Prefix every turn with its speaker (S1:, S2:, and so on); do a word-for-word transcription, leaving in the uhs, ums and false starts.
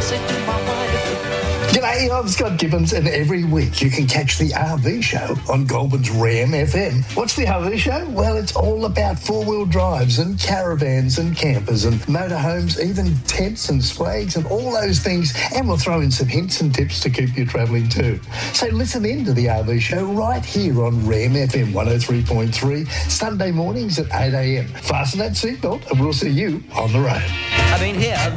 S1: G'day, I'm Scott Gibbons, and every week you can catch the R V Show on Goulburn's Ram F M. What's the R V Show? Well, it's all about four-wheel drives and caravans and campers and motorhomes, even tents and swags and all those things. And we'll throw in some hints and tips to keep you travelling too. So listen in to the R V Show right here on Ram F M one oh three point three, Sunday mornings at eight a.m. Fasten that seatbelt and we'll see you on the road.
S2: I've been here,